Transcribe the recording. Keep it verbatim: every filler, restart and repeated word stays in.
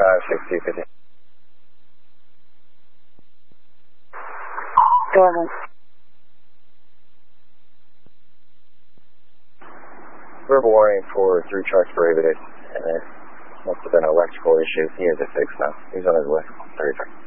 five six two fifty. Dormant. Verbal warning for through charge prohibited, and it must have been an electrical issue. He has it fixed now. He's on his way. thirty-three.